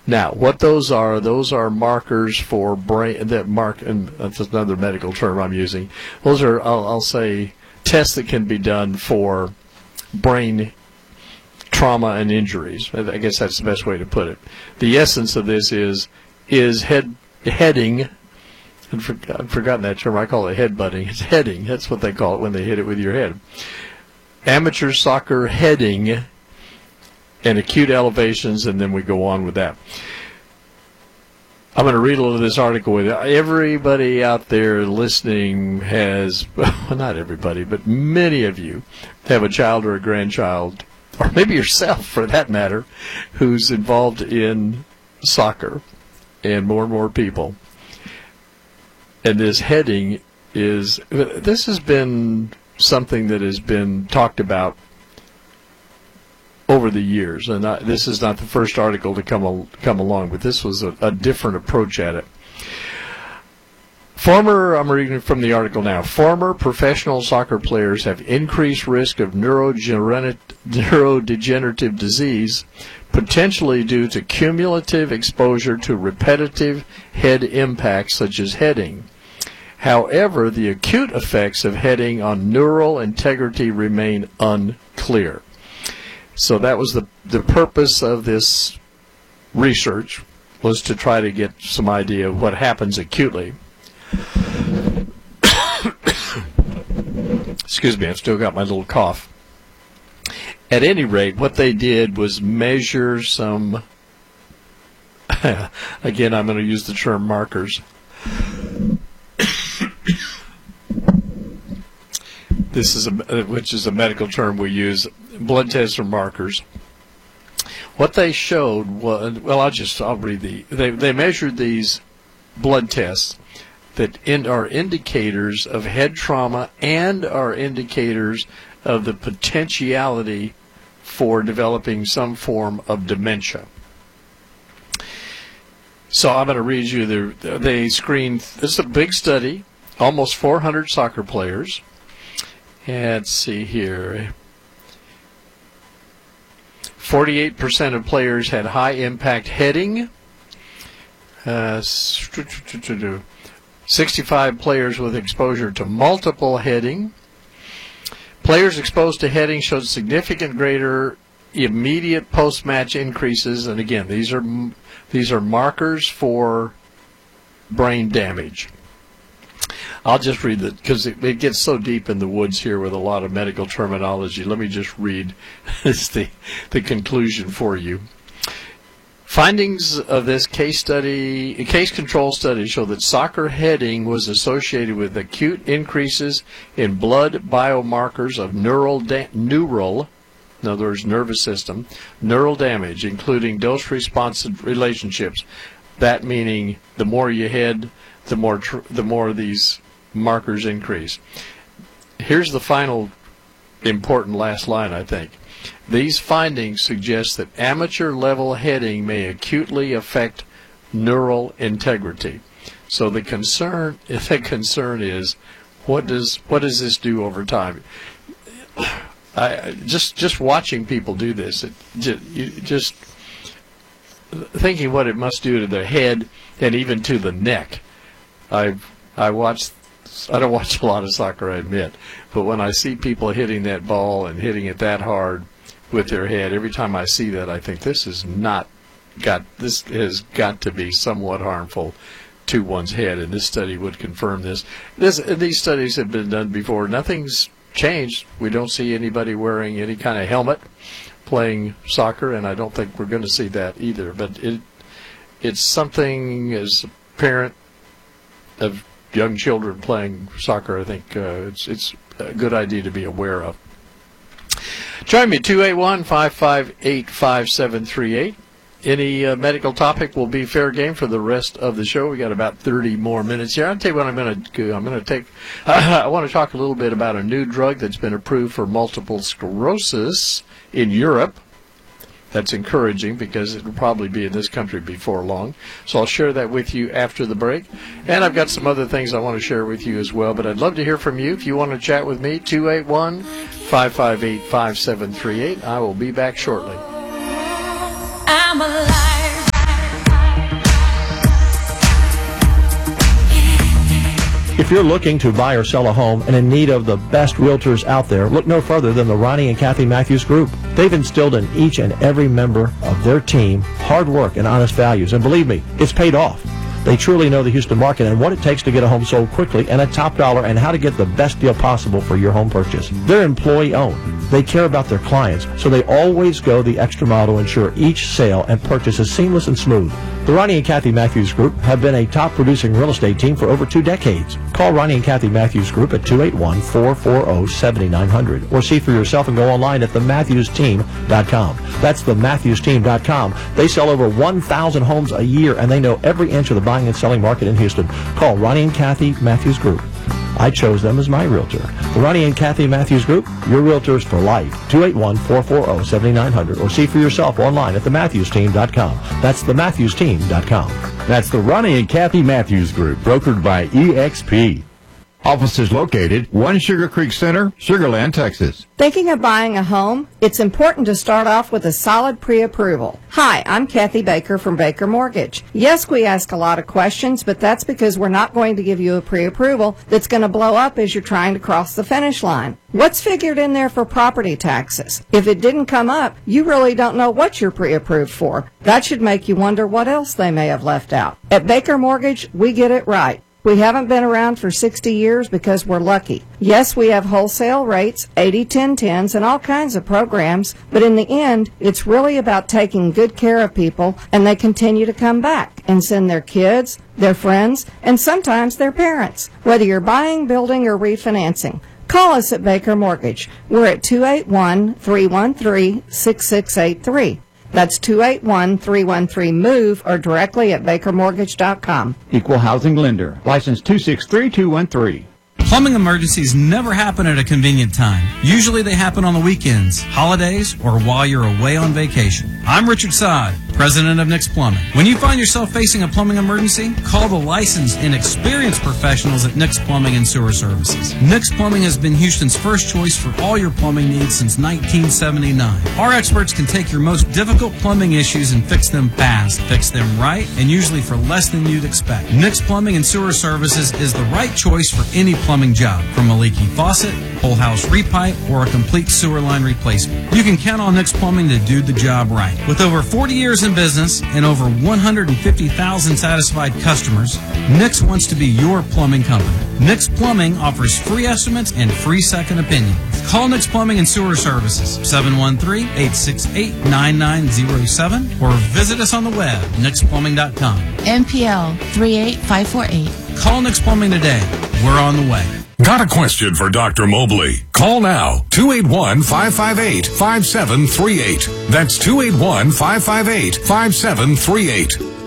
Now, what those are markers for brain, and that's another medical term I'm using. Those are, I'll say, tests that can be done for brain trauma and injuries. I guess that's the best way to put it. The essence of this is heading. I've forgotten that term. I call it headbutting. It's heading. That's what they call it when they hit it with your head. Amateur soccer heading and acute elevations, and then we go on with that. I'm going to read a little of this article with you. Everybody out there listening has, well, not everybody, but many of you have a child or a grandchild, or maybe yourself for that matter, who's involved in soccer, and more people. And this heading this has been something that has been talked about over the years, and this is not the first article to come along, but this was a different approach at it. I'm reading from the article now. Former professional soccer players have increased risk of neurodegenerative disease, potentially due to cumulative exposure to repetitive head impacts such as heading. However, the acute effects of heading on neural integrity remain unclear. So that was the purpose of this research, was to try to get some idea of what happens acutely. Excuse me, I've still got my little cough. At any rate, what they did was measure some, again, I'm going to use the term markers. Which is a medical term we use, blood tests or markers. What they showed was, well, I'll read they measured these blood tests that are indicators of head trauma and are indicators of the potentiality for developing some form of dementia. So I'm going to read you they screened, this is a big study, almost 400 soccer players. Let's see here. 48% of players had high impact heading. 65 players with exposure to multiple heading. Players exposed to heading showed significant greater immediate post-match increases, and again, these are markers for brain damage. I'll just read it because it gets so deep in the woods here with a lot of medical terminology. Let me just read the conclusion for you. Findings of this case control study show that soccer heading was associated with acute increases in blood biomarkers of neural, in other words, nervous system, neural damage, including dose-responsive relationships. That meaning the more you head, the more these markers increase. Here's the final important last line, I think. These findings suggest that amateur level heading may acutely affect neural integrity. So the concern is, what does this do over time? Just watching people do this, just thinking what it must do to their head and even to the neck. I don't watch a lot of soccer, I admit, but when I see people hitting that ball and hitting it that hard with their head, every time I see that, I think this has got to be somewhat harmful to one's head, and this study would confirm this. These studies have been done before. Nothing's changed. We don't see anybody wearing any kind of helmet playing soccer, and I don't think we're going to see that either. But it's something, as a parent of young children playing soccer, I think it's a good idea to be aware of. Join me, 281-558-5738. Any medical topic will be fair game for the rest of the show. We got about 30 more minutes here. I'll tell you what I'm going to do. I want to talk a little bit about a new drug that's been approved for multiple sclerosis in Europe. That's encouraging because it will probably be in this country before long. So I'll share that with you after the break. And I've got some other things I want to share with you as well. But I'd love to hear from you. If you want to chat with me, 281-558-5738. I will be back shortly. I'm alive. If you're looking to buy or sell a home and in need of the best realtors out there, look no further than the Ronnie and Kathy Matthews Group. They've instilled in each and every member of their team hard work and honest values, and believe me, it's paid off. They truly know the Houston market and what it takes to get a home sold quickly and at top dollar, and how to get the best deal possible for your home purchase. They're employee-owned. They care about their clients, so they always go the extra mile to ensure each sale and purchase is seamless and smooth. The Ronnie and Kathy Matthews Group have been a top-producing real estate team for over 2 decades. Call Ronnie and Kathy Matthews Group at 281-440-7900 or see for yourself and go online at thematthewsteam.com. That's thematthewsteam.com. They sell over 1,000 homes a year, and they know every inch of the buying and selling market in Houston. Call Ronnie and Kathy Matthews Group. I chose them as my realtor. The Ronnie and Kathy Matthews Group, your realtors for life. 281-440-7900 or see for yourself online at thematthewsteam.com. That's thematthewsteam.com. That's the Ronnie and Kathy Matthews Group, brokered by EXP. Offices located 1 Sugar Creek Center, Sugar Land, Texas. Thinking of buying a home? It's important to start off with a solid pre-approval. Hi, I'm Kathy Baker from Baker Mortgage. Yes, we ask a lot of questions, but that's because we're not going to give you a pre-approval that's going to blow up as you're trying to cross the finish line. What's figured in there for property taxes? If it didn't come up, you really don't know what you're pre-approved for. That should make you wonder what else they may have left out. At Baker Mortgage, we get it right. We haven't been around for 60 years because we're lucky. Yes, we have wholesale rates, 80-10-10s, and all kinds of programs, but in the end, it's really about taking good care of people, and they continue to come back and send their kids, their friends, and sometimes their parents. Whether you're buying, building, or refinancing, call us at Baker Mortgage. We're at 281-313-6683. That's 281-313-MOVE or directly at bakermortgage.com. Equal housing lender. License 263213. Plumbing emergencies never happen at a convenient time. Usually they happen on the weekends, holidays, or while you're away on vacation. I'm Richard Sod, president of Nick's Plumbing. When you find yourself facing a plumbing emergency, call the licensed and experienced professionals at Nick's Plumbing and Sewer Services. Nick's Plumbing has been Houston's first choice for all your plumbing needs since 1979. Our experts can take your most difficult plumbing issues and fix them fast, fix them right, and usually for less than you'd expect. Nick's Plumbing and Sewer Services is the right choice for any plumbing job, from a leaky faucet, whole house repipe, or a complete sewer line replacement. You can count on Nick's Plumbing to do the job right. With over 40 years in business and over 150,000 satisfied customers, Nick's wants to be your plumbing company. Nick's Plumbing offers free estimates and free second opinion. Call Nick's Plumbing and Sewer Services, 713-868-9907, or visit us on the web, nicksplumbing.com. MPL 38548. Call Nick's Plumbing today. We're on the way. Got a question for Dr. Mobley? Call now, 281-558-5738. That's 281-558-5738.